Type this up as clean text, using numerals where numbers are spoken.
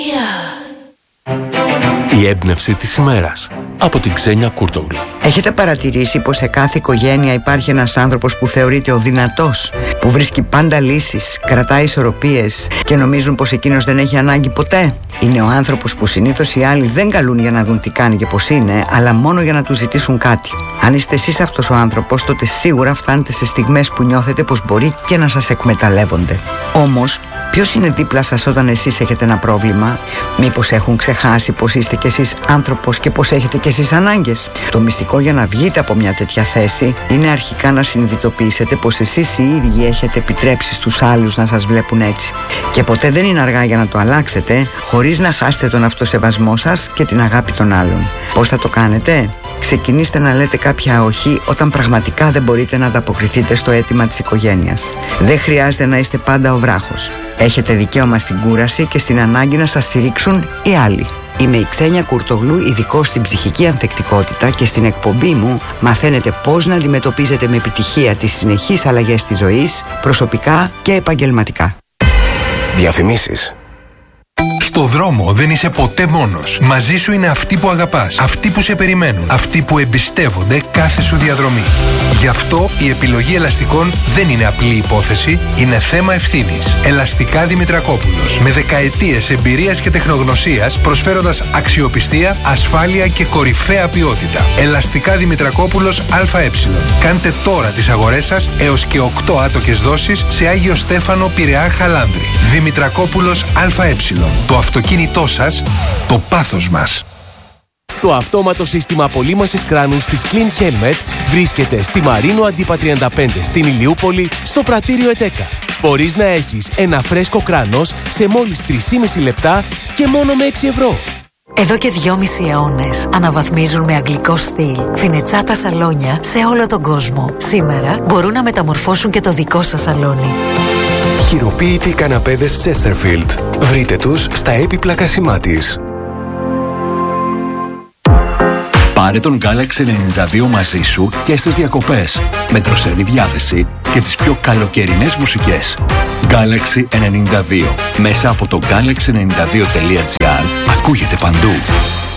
Η έμπνευση της ημέρας από την Ξένια Κούρτογλου. Έχετε παρατηρήσει πως σε κάθε οικογένεια υπάρχει ένας άνθρωπος που θεωρείται ο δυνατός, που βρίσκει πάντα λύσεις, κρατάει ισορροπίες και νομίζουν πως εκείνος δεν έχει ανάγκη ποτέ? Είναι ο άνθρωπος που συνήθως οι άλλοι δεν καλούν για να δουν τι κάνει και πως είναι, αλλά μόνο για να του ζητήσουν κάτι. Αν είστε εσείς αυτός ο άνθρωπος, τότε σίγουρα φτάνετε σε στιγμές που νιώθετε πως μπορεί και να σας εκμεταλλεύονται. Όμως, ποιος είναι δίπλα σας όταν εσείς έχετε ένα πρόβλημα? Μήπως έχουν ξεχάσει πως είστε κι εσείς άνθρωπος και πως έχετε κι εσείς ανάγκες? Το μυστικό για να βγείτε από μια τέτοια θέση είναι αρχικά να συνειδητοποιήσετε πως εσείς οι ίδιοι έχετε επιτρέψει στους άλλους να σας βλέπουν έτσι. Και ποτέ δεν είναι αργά για να το αλλάξετε, χωρίς να χάσετε τον αυτοσεβασμό σας και την αγάπη των άλλων. Πώς θα το κάνετε? Ξεκινήστε να λέτε κάποια όχι όταν πραγματικά δεν μπορείτε να ανταποκριθείτε στο αίτημα της οικογένειας. Δεν χρειάζεται να είστε πάντα ο βράχος. Έχετε δικαίωμα στην κούραση και στην ανάγκη να σας στηρίξουν οι άλλοι. Είμαι η Ξένια Κουρτογλού, ειδικός στην ψυχική ανθεκτικότητα, και στην εκπομπή μου μαθαίνετε πώς να αντιμετωπίζετε με επιτυχία τις συνεχείς αλλαγές της ζωής, προσωπικά και επαγγελματικά. Διαφημίσεις. Στο δρόμο δεν είσαι ποτέ μόνος. Μαζί σου είναι αυτοί που αγαπάς, αυτοί που σε περιμένουν, αυτοί που εμπιστεύονται κάθε σου διαδρομή. Γι' αυτό η επιλογή ελαστικών δεν είναι απλή υπόθεση, είναι θέμα ευθύνης. Ελαστικά Δημητρακόπουλος. Με δεκαετίες εμπειρίας και τεχνογνωσίας, προσφέροντας αξιοπιστία, ασφάλεια και κορυφαία ποιότητα. Ελαστικά Δημητρακόπουλος ΑΕ. Κάντε τώρα τις αγορές σας έως και 8 άτοκες δόσεις σε Άγιο Στέφανο, Πειραιά, Χαλάνδρη. Δημητρακόπουλος ΑΕ. Το αυτοκίνητό σας, το πάθος μας. Το αυτόματο σύστημα απολύμασης κράνους της Clean Helmet βρίσκεται στη Μαρίνο Αντίπα 35 στην Ηλιούπολη, στο πρατήριο ΕΤΕΚΑ. Μπορείς να έχεις ένα φρέσκο κράνος σε μόλις 3,5 λεπτά και μόνο με 6 ευρώ. Εδώ και 2,5 αιώνες αναβαθμίζουν με αγγλικό στυλ φινετσάτα σαλόνια σε όλο τον κόσμο. Σήμερα μπορούν να μεταμορφώσουν και το δικό σας σαλόνι. Χειροποίητοι καναπέδες Chesterfield. Βρείτε τους στα έπιπλα Κασιμάτης. Πάρε τον Galaxy 92 μαζί σου και στις διακοπές, με δροσερή διάθεση και τις πιο καλοκαιρινές μουσικές. Galaxy 92. Μέσα από το galaxy92.gr ακούγεται παντού.